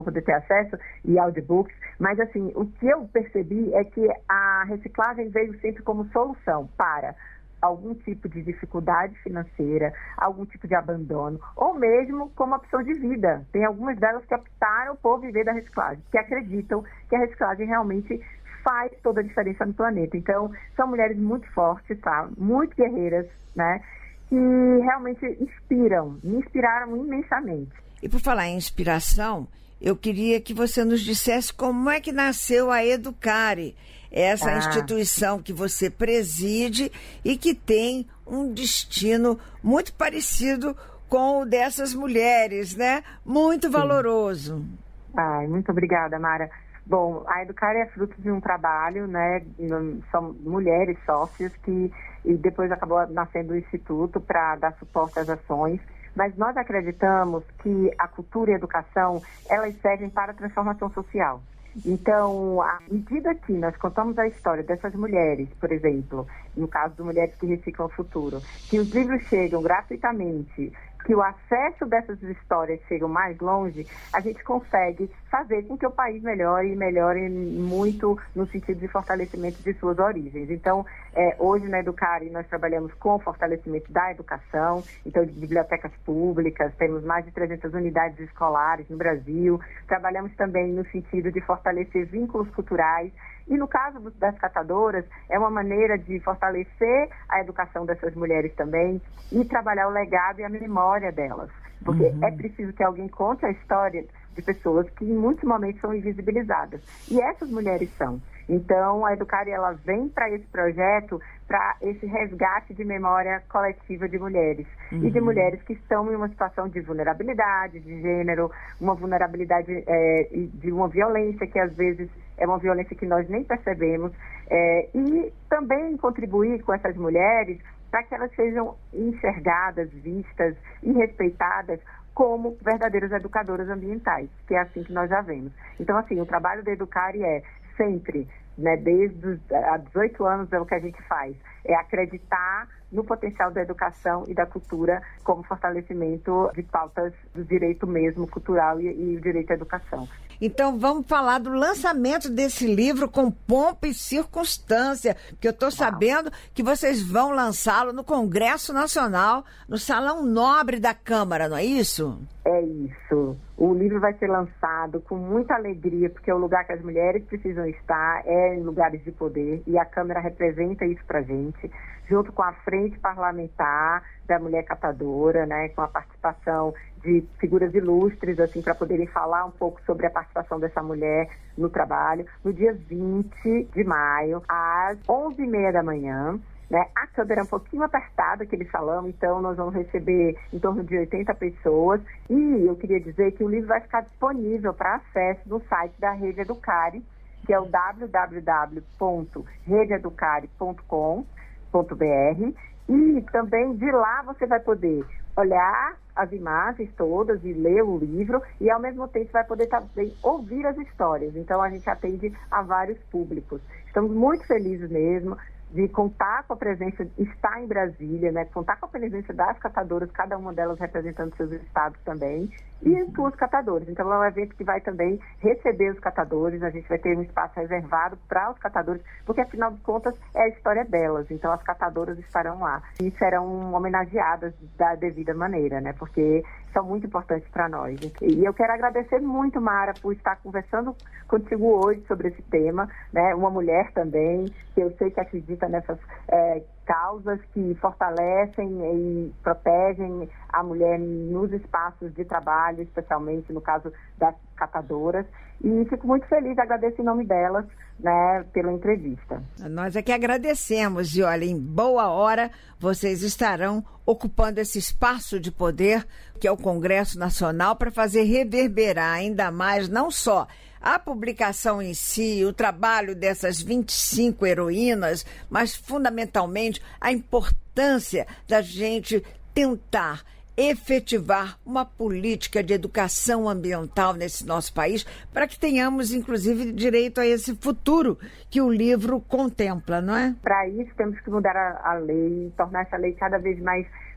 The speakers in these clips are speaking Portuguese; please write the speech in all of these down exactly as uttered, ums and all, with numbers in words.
poder ter acesso, e audiobooks, mas assim, o que eu percebi é que a reciclagem veio sempre como solução para algum tipo de dificuldade financeira, algum tipo de abandono, ou mesmo como opção de vida. Tem algumas delas que optaram por viver da reciclagem, que acreditam que a reciclagem realmente faz toda a diferença no planeta. Então, são mulheres muito fortes, tá? Muito guerreiras, né? Que realmente inspiram, me inspiraram imensamente. E por falar em inspiração, eu queria que você nos dissesse como é que nasceu a Educare, essa ah. instituição que você preside e que tem um destino muito parecido com o dessas mulheres, né? Muito Sim. valoroso. Ai, muito obrigada, Mara. Bom, a Educare é fruto de um trabalho, né? São mulheres sócias que e depois acabou nascendo o Instituto para dar suporte às ações. Mas nós acreditamos que a cultura e a educação, elas servem para a transformação social. Então, à medida que nós contamos a história dessas mulheres, por exemplo, no caso de Mulheres que Reciclam o Futuro, que os livros chegam gratuitamente, que o acesso dessas histórias chega mais longe, a gente consegue fazer com que o país melhore e melhore muito no sentido de fortalecimento de suas origens. Então, é, hoje na Educare nós trabalhamos com o fortalecimento da educação, então de bibliotecas públicas, temos mais de trezentas unidades escolares no Brasil, trabalhamos também no sentido de fortalecer vínculos culturais. E no caso das catadoras, é uma maneira de fortalecer a educação dessas mulheres também e trabalhar o legado e a memória delas. Porque uhum. é preciso que alguém conte a história de pessoas que em muitos momentos são invisibilizadas. E essas mulheres são. Então, a Educare, ela vem para esse projeto, para esse resgate de memória coletiva de mulheres. Uhum. E de mulheres que estão em uma situação de vulnerabilidade, de gênero, uma vulnerabilidade é, de uma violência que às vezes é uma violência que nós nem percebemos. É, e também contribuir com essas mulheres para que elas sejam enxergadas, vistas e respeitadas como verdadeiras educadoras ambientais, que é assim que nós já vemos. Então, assim, o trabalho da Educare é sempre, né, desde os há dezoito anos é o que a gente faz, é acreditar no potencial da educação e da cultura como fortalecimento de pautas do direito mesmo cultural e, e o direito à educação. Então vamos falar do lançamento desse livro com pompa e circunstância, porque eu estou sabendo que vocês vão lançá-lo no Congresso Nacional, no Salão Nobre da Câmara, não é isso? É isso. O livro vai ser lançado com muita alegria, porque é o lugar que as mulheres precisam estar, é em lugares de poder, e a Câmara representa isso pra gente, junto com a Frente Parlamentar da Mulher Catadora, né, com a participação de figuras ilustres, assim, para poderem falar um pouco sobre a participação dessa mulher no trabalho, no dia vinte de maio, às onze e meia da manhã. Né? A câmera é um pouquinho apertada, aquele salão, então nós vamos receber em torno de oitenta pessoas. E eu queria dizer que o livro vai ficar disponível para acesso no site da Rede Educare, que é o w w w ponto rede educare ponto com ponto b r. E também de lá você vai poder olhar as imagens todas e ler o livro e ao mesmo tempo vai poder também ouvir as histórias. Então a gente atende a vários públicos. Estamos muito felizes mesmo de contar com a presença, estar em Brasília, né, contar com a presença das catadoras, cada uma delas representando seus estados também, e os catadores. Então é um evento que vai também receber os catadores, a gente vai ter um espaço reservado para os catadores, porque afinal de contas é a história delas, então as catadoras estarão lá e serão homenageadas da devida maneira, né, porque são muito importantes para nós. E eu quero agradecer muito, Mara, por estar conversando contigo hoje sobre esse tema, né, uma mulher também, que eu sei que acredita nessas é, causas que fortalecem e protegem a mulher nos espaços de trabalho, especialmente no caso das catadoras. E fico muito feliz, agradeço em nome delas, né, pela entrevista. Nós é que agradecemos e, olha, em boa hora vocês estarão ocupando esse espaço de poder que é o Congresso Nacional para fazer reverberar ainda mais, não só a publicação em si, o trabalho dessas vinte e cinco heroínas, mas fundamentalmente a importância da gente tentar efetivar uma política de educação ambiental nesse nosso país para que tenhamos, inclusive, direito a esse futuro que o livro contempla, não é? Para isso, temos que mudar a, a lei, tornar essa lei cada vez mais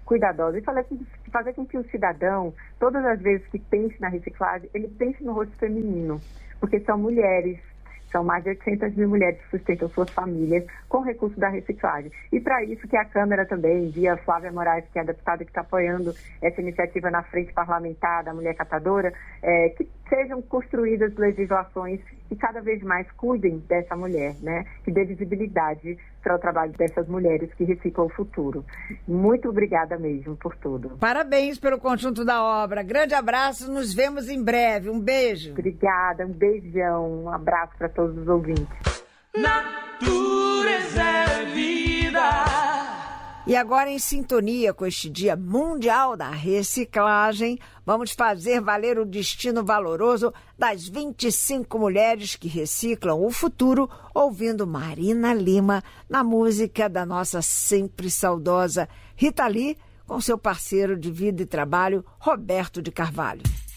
cuidadosa. E fazer, fazer com que o cidadão, todas as vezes que pense na reciclagem, ele pense no rosto feminino, porque são mulheres. São mais de oitocentas mil mulheres que sustentam suas famílias com recursos da reciclagem. E para isso que a Câmara também, via Flávia Moraes, que é a deputada que está apoiando essa iniciativa na frente parlamentar da mulher catadora, é, que sejam construídas legislações que cada vez mais cuidem dessa mulher, né? Que dê visibilidade para o trabalho dessas mulheres que reciclam o futuro. Muito obrigada mesmo por tudo. Parabéns pelo conjunto da obra. Grande abraço, nos vemos em breve. Um beijo. Obrigada, um beijão, um abraço para todos os ouvintes. Natureza é vida. E agora, em sintonia com este Dia Mundial da Reciclagem, vamos fazer valer o destino valoroso das vinte e cinco mulheres que reciclam o futuro, ouvindo Marina Lima na música da nossa sempre saudosa Rita Lee, com seu parceiro de vida e trabalho, Roberto de Carvalho.